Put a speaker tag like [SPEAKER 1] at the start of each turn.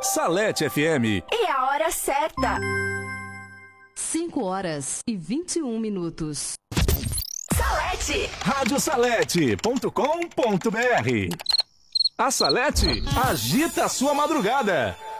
[SPEAKER 1] Salete FM.
[SPEAKER 2] É a hora certa.
[SPEAKER 3] 5h21.
[SPEAKER 2] Salete.
[SPEAKER 1] Radiosalete.com.br. A Salete agita a sua madrugada.